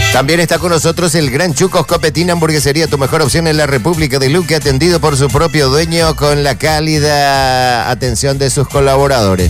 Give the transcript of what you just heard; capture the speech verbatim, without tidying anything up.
También está con nosotros el Gran Chucos Copetín Hamburguesería, tu mejor opción en la República de Luque, atendido por su propio dueño con la cálida atención de sus colaboradores.